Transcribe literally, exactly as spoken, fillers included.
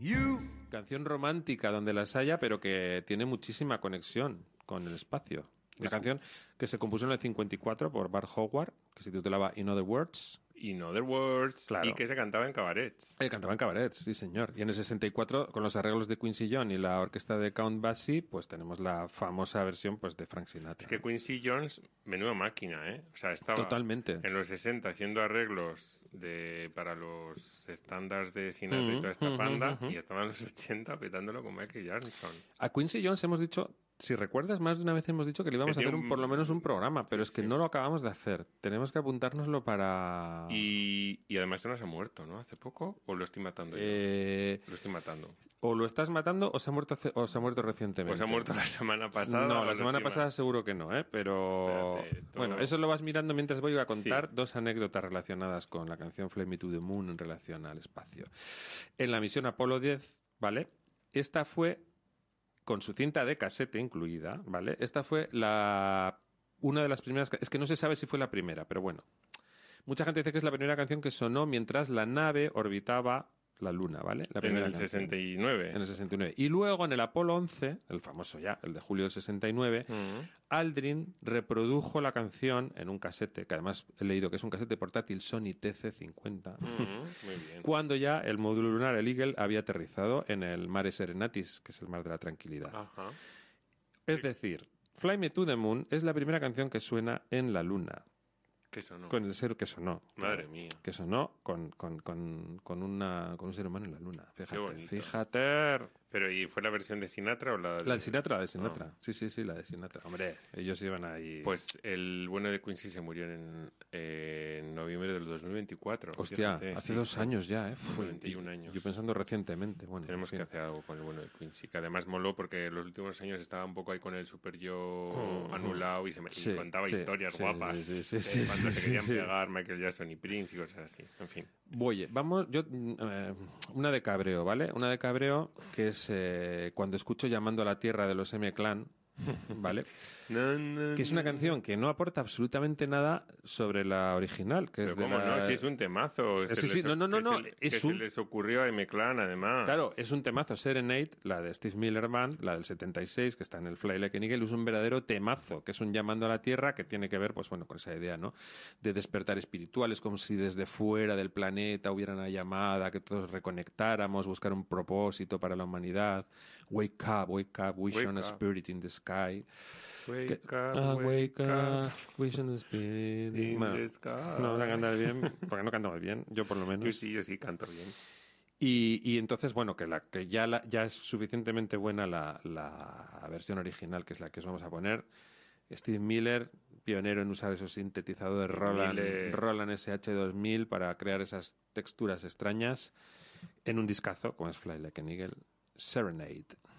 You. Canción romántica donde las haya, pero que tiene muchísima conexión con el espacio. La canción que se compuso en el cincuenta y cuatro por Bart Howard, que se titulaba In Other Words. In Other Words, claro. Y que se cantaba en cabarets. Eh, cantaba en cabarets, sí señor. Y en el sesenta y cuatro, con los arreglos de Quincy Jones y la orquesta de Count Basie, pues tenemos la famosa versión pues de Frank Sinatra. Es que Quincy Jones, menuda máquina, ¿eh? O sea, estaba Totalmente. en los sesenta haciendo arreglos de para los estándares de Sinatra mm-hmm, y toda esta mm-hmm, panda, mm-hmm. y estaba en los ochenta petándolo con Michael Jackson. A Quincy Jones hemos dicho... Si recuerdas, más de una vez hemos dicho que le íbamos a hacer un, por lo menos un programa, pero sí, es que sí. no lo acabamos de hacer. Tenemos que apuntárnoslo para... Y, y además no se ha muerto, ¿no? ¿Hace poco? ¿O lo estoy matando yo? Eh... Lo estoy matando. O lo estás matando o se ha muerto, hace... o se ha muerto recientemente. O se ha muerto la semana pasada. No, la semana pasada seguro que no, ¿eh? Pero... Espérate, esto... Bueno, eso lo vas mirando mientras voy a contar sí. dos anécdotas relacionadas con la canción Fly Me to the Moon en relación al espacio. En la misión Apolo diez, ¿vale? Esta fue... con su cinta de casete incluida, ¿vale? Esta fue la una de las primeras... Es que no se sabe si fue la primera, pero bueno. Mucha gente dice que es la primera canción que sonó mientras la nave orbitaba la Luna, ¿vale? La primera en el canción. sesenta y nueve. En el sesenta y nueve. Y luego en el Apolo once, el famoso ya, el de julio del sesenta y nueve, uh-huh. Aldrin reprodujo la canción en un casete, que además he leído que es un casete portátil Sony T C cincuenta, uh-huh. Muy bien. Cuando ya el módulo lunar, el Eagle, había aterrizado en el Mare Serenatis, que es el mar de la tranquilidad. Uh-huh. Es decir, Fly Me to the Moon es la primera canción que suena en la Luna. Que sonó. Con el ser que sonó. Madre mía. Que sonó con, con, con, con, una, con un ser humano en la Luna. Fíjate. Fíjate. Pero, ¿y fue la versión de Sinatra o la de...? La de Sinatra, la de Sinatra. Oh. Sí, sí, sí, la de Sinatra. Hombre, ellos iban ahí... Pues el bueno de Quincy se murió en, eh, en noviembre del dos mil veinticuatro. Hostia, fíjate, hace sí, dos sí. años ya, ¿eh? Fue veintiún años. Yo pensando recientemente. Bueno, tenemos que hacer algo con el bueno de Quincy, que además moló porque en los últimos años estaba un poco ahí con el super yo oh, anulado y se me sí, y contaba sí, historias sí, guapas. Sí, sí, sí, eh, cuando sí, se querían sí. pegar Michael Jackson y Prince y cosas así. En fin. Oye, vamos, yo... Eh, una de cabreo, ¿vale? Una de cabreo que es... Eh, cuando escucho Llamando a la Tierra de los M-Clan, ¿vale? No, no, que es una canción que no aporta absolutamente nada sobre la original, que es Pero de cómo la... no, si es un temazo. Sí, sí, no, no, no, no. Se, es que un... se les ocurrió a M-Clan, además. Claro, es un temazo. Serenade, la de Steve Miller Band, la del setenta y seis, que está en el Fly Like an Eagle, es un verdadero temazo, que es un llamando a la Tierra que tiene que ver, pues bueno, con esa idea, ¿no? De despertar espiritual, es como si desde fuera del planeta hubiera una llamada, que todos reconectáramos, buscar un propósito para la humanidad. Wake up, wake up, we shone a spirit in the sky. Wake que, up, ah, wake, wake up, up, we shone a spirit in bueno, the sky. No vamos a cantar bien, porque no cantamos bien, yo por lo menos. Yo sí, yo sí canto bien. Y, y entonces, bueno, que, la, que ya, la, ya es suficientemente buena la, la versión original, que es la que os vamos a poner. Steve Miller, pionero en usar esos sintetizadores Roland, Roland S H dos mil para crear esas texturas extrañas en un discazo, como es Fly Like an Eagle, Serenade.